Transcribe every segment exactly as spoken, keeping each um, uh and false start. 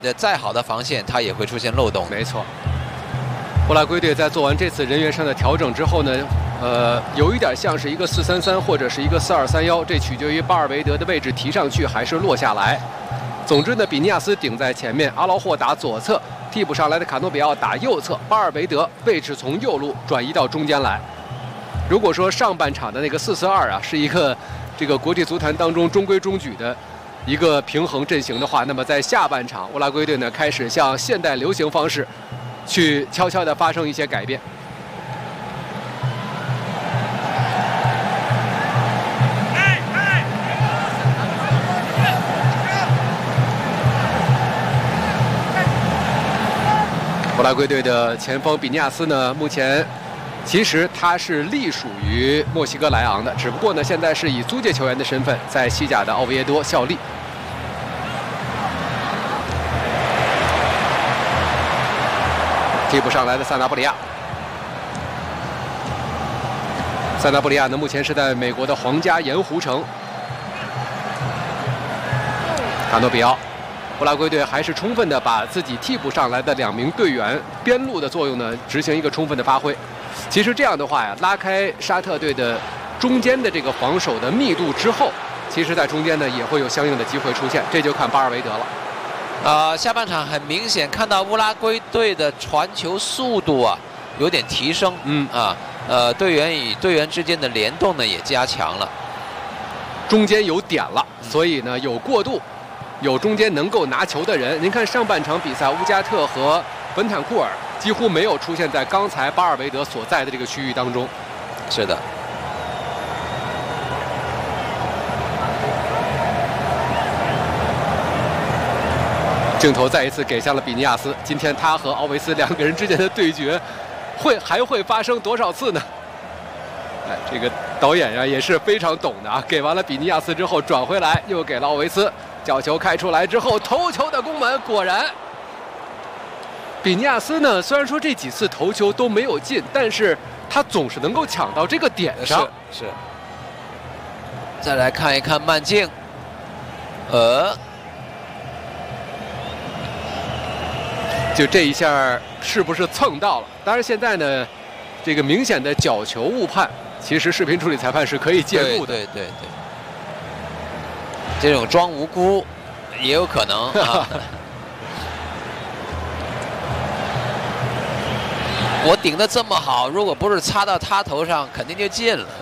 的再好的防线，它也会出现漏洞。 没错。乌拉圭队在做完这次人员上的调整之后呢，呃，有一点像是一个四三三或者是一个四二三一，这取决于巴尔维德的位置提上去还是落下来。总之呢，比尼亚斯顶在前面，阿劳霍打左侧，替补上来的卡诺比奥打右侧，巴尔维德位置从右路转移到中间来。如果说上半场的那个四四二啊，是一个这个国际足坛当中中规中矩的一个平衡阵型的话，那么在下半场，乌拉圭队呢开始向现代流行方式去悄悄地发生一些改变。乌拉圭队的前锋比尼亚斯呢，目前其实他是隶属于墨西哥莱昂的，只不过呢，现在是以租借球员的身份在西甲的奥维耶多效力。替补上来的萨纳布里亚，萨纳布里亚呢，目前是在美国的皇家盐湖城。卡诺比奥，乌拉圭队还是充分的把自己替补上来的两名队员边路的作用呢，执行一个充分的发挥。其实这样的话呀，拉开沙特队的中间的这个防守的密度之后，其实在中间呢也会有相应的机会出现，这就看巴尔维德了。 呃，下半场很明显看到乌拉圭队的传球速度啊有点提升， 嗯啊，呃，队员与队员之间的联动呢也加强了， 中间有点了，所以呢有过渡，有中间能够拿球的人。您看上半场比赛，乌加特和本坦库尔几乎没有出现在刚才巴尔维德所在的这个区域当中。 是的。 镜头再一次给向了比尼亚斯，今天他和奥维斯两个人之间的对决，会还会发生多少次呢？哎，这个导演呀、啊、也是非常懂的啊，给完了比尼亚斯之后转回来，又给了奥维斯，角球开出来之后，头球的攻门，果然，比尼亚斯呢，虽然说这几次头球都没有进，但是他总是能够抢到这个点上。 是是。再来看一看慢镜，呃。 就这一下是不是蹭到了？当然现在呢，这个明显的角球误判，其实视频处理裁判是可以介入的。 对对对对，这种装无辜也有可能啊。我顶得这么好，如果不是擦到他头上，肯定就进了。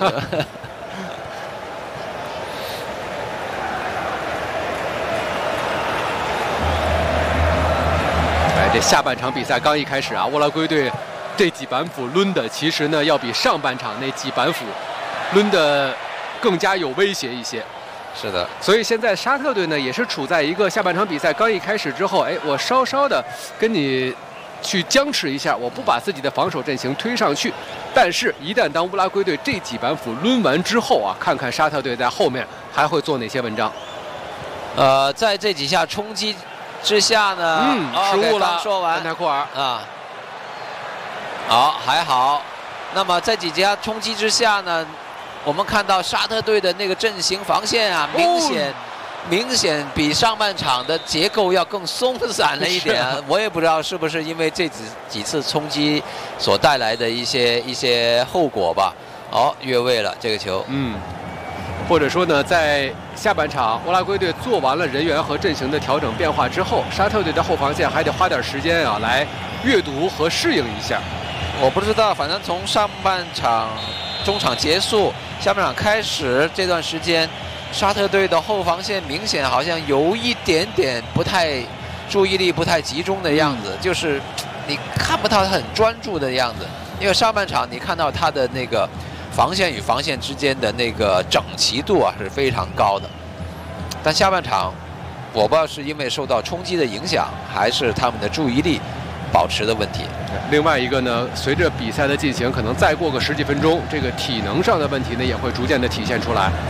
这下半场比赛刚一开始啊，乌拉圭队这几板斧抡的，其实呢要比上半场那几板斧抡的更加有威胁一些。 是的， 所以现在沙特队呢也是处在一个下半场比赛刚一开始之后，哎，我稍稍的跟你去僵持一下，我不把自己的防守阵型推上去，但是一旦当乌拉圭队这几板斧抡完之后啊，看看沙特队在后面还会做哪些文章。 呃，在这几下冲击之下呢， 嗯，失误了。 说完， 本坦库尔啊，好，还好。那么在几家冲击之下呢，我们看到沙特队的那个阵型防线啊，明显、哦、明显比上半场的结构要更松散了一点。啊、我也不知道是不是因为这几几次冲击所带来的一些一些后果吧。哦，越位了这个球。 嗯。或者说呢，在下半场乌拉圭队做完了人员和阵型的调整变化之后，沙特队的后防线还得花点时间啊，来阅读和适应一下。 我不知道，反正从上半场中场结束，下半场开始这段时间，沙特队的后防线明显好像有一点点不太注意力不太集中的样子，就是你看不到他很专注的样子。因为上半场你看到他的那个防线与防线之间的那个整齐度啊是非常高的，但下半场我不知道是因为受到冲击的影响，还是他们的注意力保持的问题。 另外一个呢，随着比赛的进行，可能再过个十几分钟，这个体能上的问题呢也会逐渐的体现出来。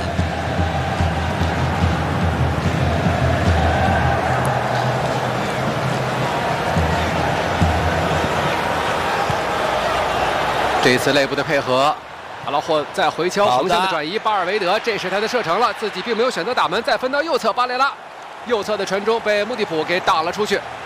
这一次内部的配合，阿劳霍再回敲横向的转移，巴尔维德这是他的射程了，自己并没有选择打门，再分到右侧，巴雷拉右侧的传中被穆蒂普给挡了出去。